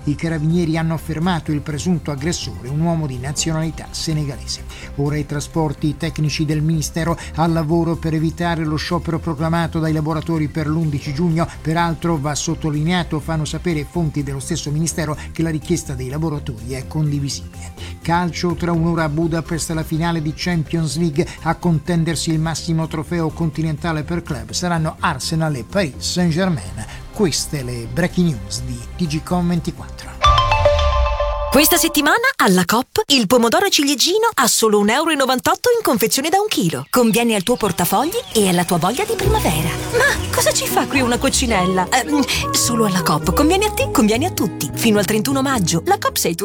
I carabinieri hanno fermato il presunto aggressore, un uomo di nazionalità senegalese. Ora i trasporti tecnici del Ministero al lavoro per evitare lo sciopero proclamato dai laboratori per l'11 giugno. Peraltro va sottolineato, fanno sapere fonti dello stesso Ministero, che la richiesta dei lavoratori è condivisibile. Calcio, tra un'ora a Budapest la finale di Champions League. A contendersi il massimo trofeo continentale per club saranno Arsenal e Paris Saint-Germain. Queste le breaking news di TGCOM24. Questa settimana alla Coop il pomodoro ciliegino a solo 1,98 euro in confezione da 1 chilo. Conviene al tuo portafogli e alla tua voglia di primavera. Ma cosa ci fa qui una coccinella? Solo alla Coop. Conviene a te, conviene a tutti. Fino al 31 maggio. La Coop sei tu.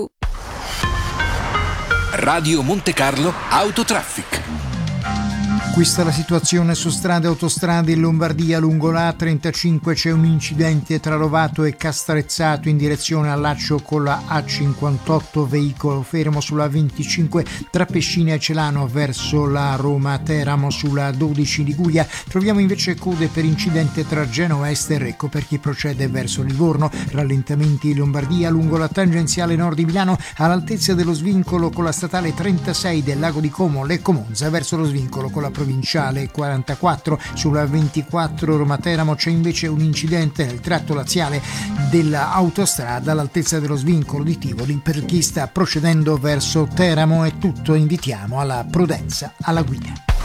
Radio Monte Carlo Autotraffic. Questa è la situazione su strade e autostrade in Lombardia. Lungo la A35 c'è un incidente tra Rovato e Castrezzato in direzione al laccio con la A58, veicolo fermo sulla 25 tra Pescina e Celano verso la Roma-Teramo sulla 12 Liguria. Troviamo invece code per incidente tra Genova Est e Recco per chi procede verso Livorno. Rallentamenti in Lombardia lungo la tangenziale nord di Milano all'altezza dello svincolo con la statale 36 del Lago di Como, Lecco Monza verso lo svincolo con la provinciale 44. Sulla 24 Roma-Teramo c'è invece un incidente nel tratto laziale dell'autostrada all'altezza dello svincolo di Tivoli per chi sta procedendo verso Teramo. È tutto, invitiamo alla prudenza alla guida.